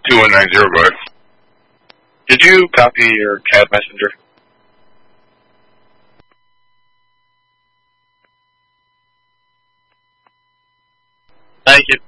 2190, go ahead. Did you copy your cab messenger? Thank you.